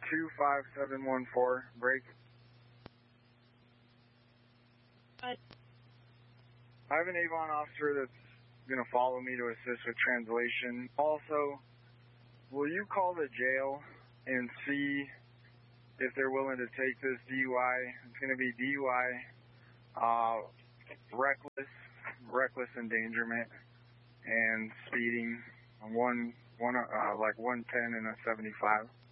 25714, break. I have an Avon officer that's going to follow me to assist with translation. Also, will you call the jail and see if they're willing to take this DUI? It's going to be DUI, reckless endangerment, and speeding on like 110 and a 75.